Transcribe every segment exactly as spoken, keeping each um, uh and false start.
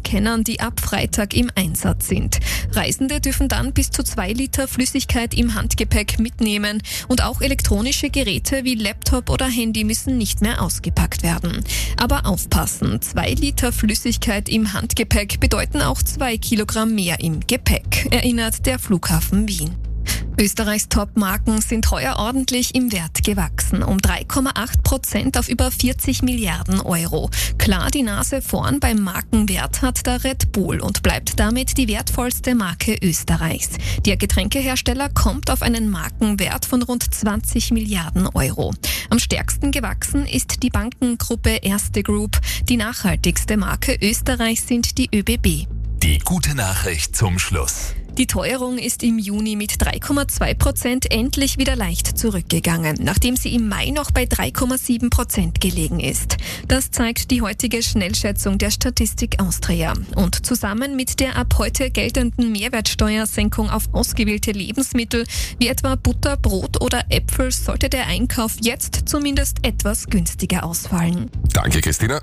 Scannern, die ab Freitag im Einsatz sind. Reisende dürfen dann bis zu zwei Liter Flüssigkeit im Handgepäck mitnehmen und auch elektronische Geräte wie Laptop oder Handy müssen nicht mehr ausgepackt werden. Aber aufpassen, zwei Liter Flüssigkeit im Handgepäck bedeuten auch zwei Kilogramm mehr im Gepäck, erinnert der Flughafen Wien. Österreichs Top-Marken sind heuer ordentlich im Wert gewachsen, um drei Komma acht Prozent auf über vierzig Milliarden Euro. Klar, die Nase vorn beim Markenwert hat der Red Bull und bleibt damit die wertvollste Marke Österreichs. Der Getränkehersteller kommt auf einen Markenwert von rund zwanzig Milliarden Euro. Am stärksten gewachsen ist die Bankengruppe Erste Group. Die nachhaltigste Marke Österreichs sind die ÖBB. Die gute Nachricht zum Schluss. Die Teuerung ist im Juni mit drei Komma zwei Prozent endlich wieder leicht zurückgegangen, nachdem sie im Mai noch bei drei Komma sieben Prozent gelegen ist. Das zeigt die heutige Schnellschätzung der Statistik Austria. Und zusammen mit der ab heute geltenden Mehrwertsteuersenkung auf ausgewählte Lebensmittel wie etwa Butter, Brot oder Äpfel sollte der Einkauf jetzt zumindest etwas günstiger ausfallen. Danke, Christina.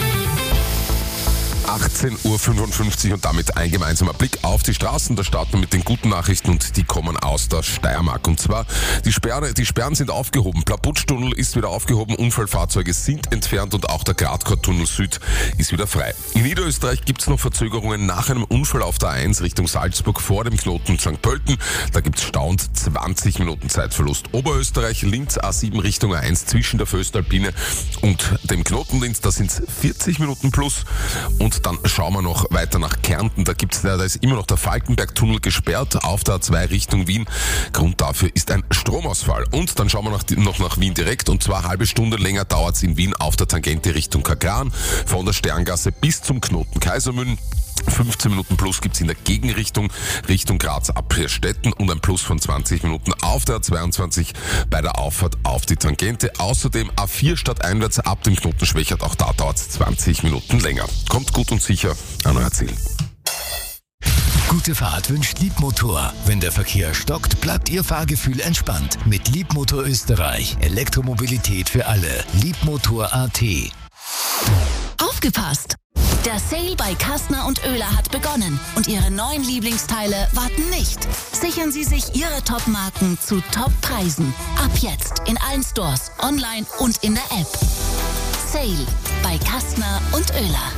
achtzehn Uhr fünfundfünfzig und damit ein gemeinsamer Blick auf die Straßen. Da starten wir mit den guten Nachrichten und die kommen aus der Steiermark. Und zwar, die Sperre, die Sperren sind aufgehoben. Plaputsch-Tunnel ist wieder aufgehoben, Unfallfahrzeuge sind entfernt und auch der Gradkorb-Tunnel Süd ist wieder frei. In Niederösterreich gibt es noch Verzögerungen nach einem Unfall auf der A eins Richtung Salzburg vor dem Knoten Sankt Pölten. Da gibt es stauend zwanzig Minuten Zeitverlust. Oberösterreich, Linz, A sieben Richtung A eins zwischen der Föstalpine und dem Knotenlinz, da sind es vierzig Minuten plus. Und dann schauen wir noch weiter nach Kärnten. Da gibt's, da ist immer noch der Falkenberg-Tunnel gesperrt auf der A zwei Richtung Wien. Grund dafür ist ein Stromausfall. Und dann schauen wir noch, noch nach Wien direkt. Und zwar eine halbe Stunde länger dauert's in Wien auf der Tangente Richtung Kagran. Von der Sterngasse bis zum Knoten Kaisermühlen. fünfzehn Minuten plus gibt's in der Gegenrichtung Richtung Graz ab Stetten und ein Plus von zwanzig Minuten auf der A zweiundzwanzig bei der Auffahrt auf die Tangente. Außerdem A vier stadteinwärts ab dem Knoten Schwächert, auch da dauert's zwanzig Minuten länger. Kommt gut und sicher an euer Ziel. Gute Fahrt wünscht Liebmotor. Wenn der Verkehr stockt, bleibt Ihr Fahrgefühl entspannt. Mit Liebmotor Österreich. Elektromobilität für alle. Liebmotor Punkt A T. Aufgepasst! Der Sale bei Kastner und Oehler hat begonnen und Ihre neuen Lieblingsteile warten nicht. Sichern Sie sich Ihre Top-Marken zu Top-Preisen. Ab jetzt in allen Stores, online und in der App. Sale bei Kastner und Oehler.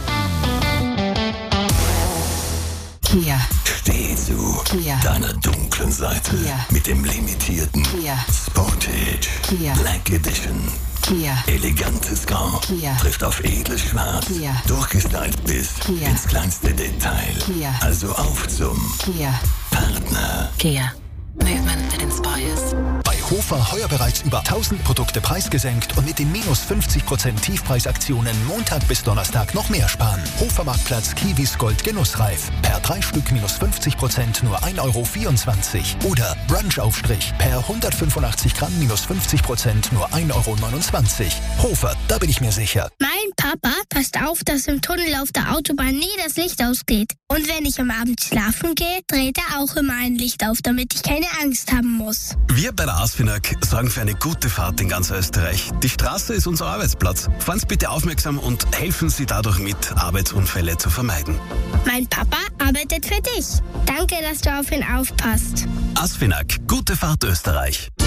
Kia. Steh zu Kia. deiner dunklen Seite Kia. mit dem limitierten Kia. Sportage Kia. Black Edition. Kia. Elegantes Grau Kia. trifft auf edles Schwarz, Kia. durchgestylt bis Kia. ins kleinste Detail. Kia. Also auf zum Kia. Partner. Kia. Movement that inspires. Bei Hofer heuer bereits über tausend Produkte preisgesenkt und mit den minus fünfzig Prozent Tiefpreisaktionen Montag bis Donnerstag noch mehr sparen. Hofermarktplatz Kiwis Gold Genussreif. Per drei Stück minus fünfzig Prozent nur ein Euro vierundzwanzig. Oder Brunchaufstrich per hundertfünfundachtzig Gramm minus fünfzig Prozent nur ein Euro neunundzwanzig. Hofer, da bin ich mir sicher. Mein Papa passt auf, dass im Tunnel auf der Autobahn nie das Licht ausgeht. Und wenn ich am Abend schlafen gehe, dreht er auch immer ein Licht auf, damit ich keine Angst haben muss. Wir bei der ASFINAG sorgen für eine gute Fahrt in ganz Österreich. Die Straße ist unser Arbeitsplatz. Fahren Sie bitte aufmerksam und helfen Sie dadurch mit, Arbeitsunfälle zu vermeiden. Mein Papa arbeitet für dich. Danke, dass du auf ihn aufpasst. ASFINAG, gute Fahrt Österreich.